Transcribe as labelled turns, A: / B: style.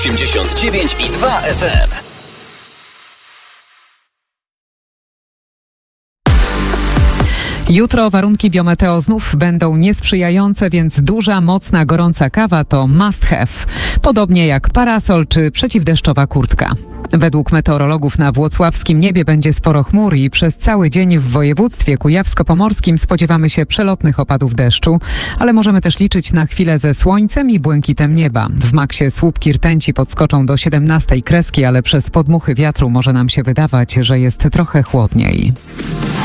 A: 89,2 FM.
B: Jutro warunki biometeo znów będą niesprzyjające, więc duża, mocna, gorąca kawa to must have. Podobnie jak parasol czy przeciwdeszczowa kurtka. Według meteorologów na włocławskim niebie będzie sporo chmur i przez cały dzień w województwie kujawsko-pomorskim spodziewamy się przelotnych opadów deszczu, ale możemy też liczyć na chwilę ze słońcem i błękitem nieba. W maksie słupki rtęci podskoczą do 17 kreski, ale przez podmuchy wiatru może nam się wydawać, że jest trochę chłodniej.